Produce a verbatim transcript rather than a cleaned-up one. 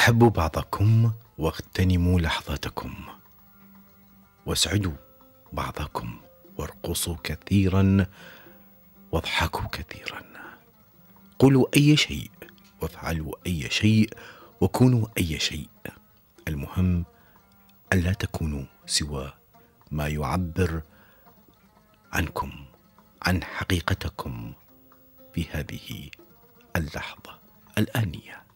أحبوا بعضكم واغتنموا لحظتكم، واسعدوا بعضكم وارقصوا كثيرا واضحكوا كثيرا. قولوا أي شيء وافعلوا أي شيء وكونوا أي شيء، المهم ألا تكونوا سوى ما يعبر عنكم، عن حقيقتكم في هذه اللحظة الآنية.